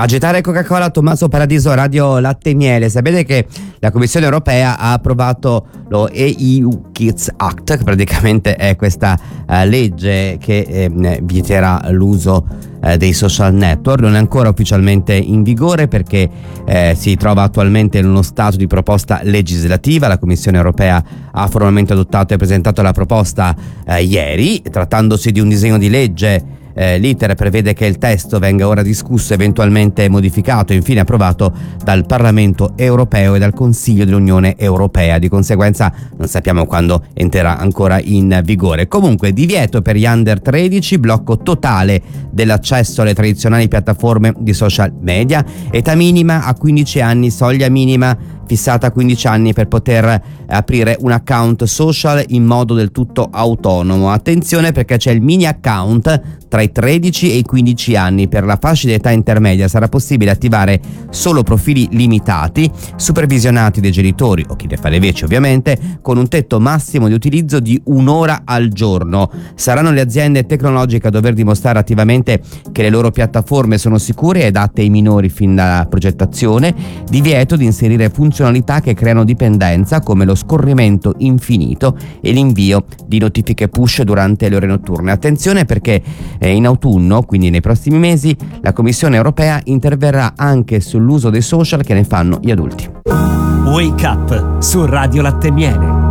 Agitare Coca-Cola, Tommaso Paradiso, Radio Latte e Miele. Sapete che la Commissione Europea ha approvato lo EU Kids Act, che praticamente è questa legge che vieterà l'uso dei social network. Non è ancora ufficialmente in vigore perché si trova attualmente in uno stato di proposta legislativa. La Commissione Europea ha formalmente adottato e presentato la proposta ieri. Trattandosi di un disegno di legge, l'iter prevede che il testo venga ora discusso, eventualmente modificato e infine approvato dal Parlamento europeo e dal Consiglio dell'Unione Europea. Di conseguenza non sappiamo quando entrerà ancora in vigore. Comunque, divieto per gli under 13, blocco totale dell'accesso alle tradizionali piattaforme di social media, età minima a 15 anni, soglia minima fissata a 15 anni per poter aprire un account social in modo del tutto autonomo. Attenzione, perché c'è il mini account tra i 13 e i 15 anni. Per la fascia di età intermedia sarà possibile attivare solo profili limitati, supervisionati dai genitori o chi ne fa le veci ovviamente, con un tetto massimo di utilizzo di un'ora al giorno. Saranno le aziende tecnologiche a dover dimostrare attivamente che le loro piattaforme sono sicure e adatte ai minori fin dalla progettazione. Divieto di inserire funzionalità che creano dipendenza, come lo scorrimento infinito e l'invio di notifiche push durante le ore notturne. Attenzione, perché in autunno, quindi nei prossimi mesi, la Commissione Europea interverrà anche sull'uso dei social che ne fanno gli adulti. Wake Up su Radio Latte e Miele.